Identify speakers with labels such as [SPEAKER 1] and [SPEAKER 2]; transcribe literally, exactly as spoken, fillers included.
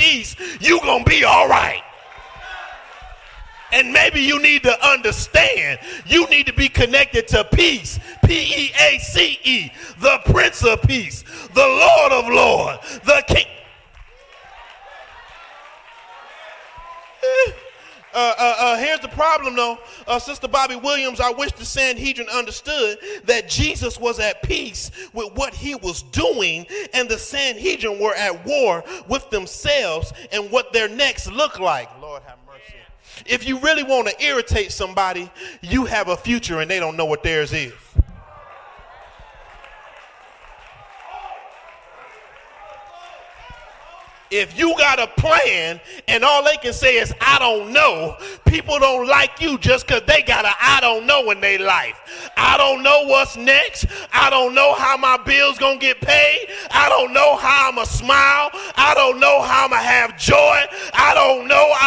[SPEAKER 1] peace, you gonna be all right. And maybe you need to understand, you need to be connected to peace, P E A C E, the Prince of Peace, the Lord of Lords, the King. Uh, uh, uh, here's the problem, though. Uh, Sister Bobby Williams, I wish the Sanhedrin understood that Jesus was at peace with what he was doing, and the Sanhedrin were at war with themselves and what their necks look like. Lord have mercy. If you really want to irritate somebody, you have a future and they don't know what theirs is. If you got a plan and all they can say is, I don't know, people don't like you just because they got a I don't know in their life. I don't know what's next. I don't know how my bill's going to get paid. I don't know how I'm going to smile. I don't know how I'm going to have joy. I don't know.